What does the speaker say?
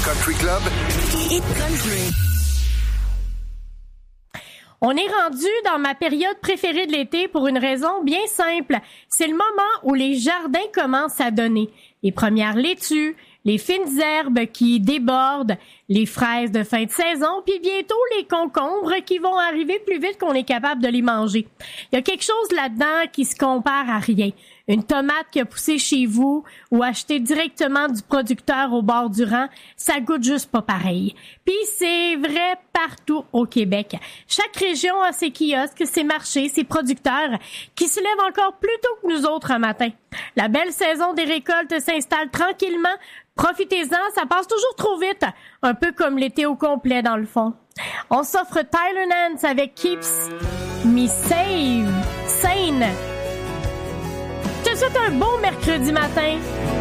Country Club, Hit Country. On est rendu dans ma période préférée de l'été pour une raison bien simple. C'est le moment où les jardins commencent à donner. Les premières laitues, les fines herbes qui débordent, les fraises de fin de saison, puis bientôt les concombres qui vont arriver plus vite qu'on est capable de les manger. Il y a quelque chose là-dedans qui se compare à rien. Une tomate qui a poussé chez vous ou achetée directement du producteur au bord du rang, ça goûte juste pas pareil. Puis c'est vrai partout au Québec. Chaque région a ses kiosques, ses marchés, ses producteurs qui se lèvent encore plus tôt que nous autres un matin. La belle saison des récoltes s'installe tranquillement. Profitez-en, ça passe toujours trop vite. Un peu comme l'été au complet dans le fond. On s'offre Tyler Nance avec Keeps Me Sane. Je te souhaite un bon mercredi matin.